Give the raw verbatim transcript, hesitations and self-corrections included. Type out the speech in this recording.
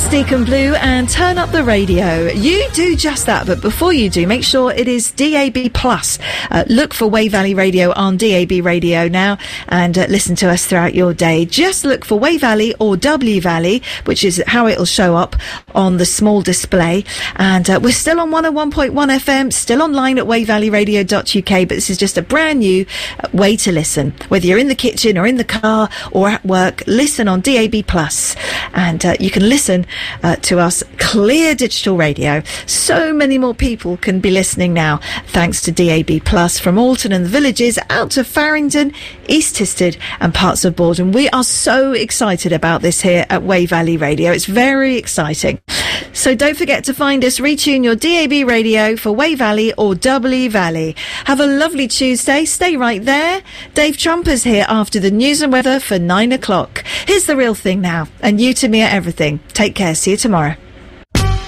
That's Deacon Blue and Turn Up the Radio. You do just that, but before you do, make sure it is D A B plus. Uh, look for Wey Valley Radio on D A B Radio now and uh, listen to us throughout your day. Just look for Wey Valley or W Valley, which is how it'll show up on the small display. And uh, we're still on one oh one point one F M, still online at wey valley radio dot U K, but this is just a brand new uh, way to listen. Whether you're in the kitchen or in the car or at work, listen on D A B plus. And uh, you can listen uh, to us clear digital radio. So many more people can be listening now thanks to D A B plus, from Alton and the villages out to Farringdon, East Tisted and parts of Borden. We are so excited about this here at Wey Valley Radio. It's very exciting. So don't forget to find us, retune your D A B radio for Wey Valley or W Valley. Have a lovely Tuesday. Stay right there. Dave Trumpers here after the news and weather for nine o'clock. Here's The Real Thing now, and You To Me Are Everything. Take care. See you tomorrow.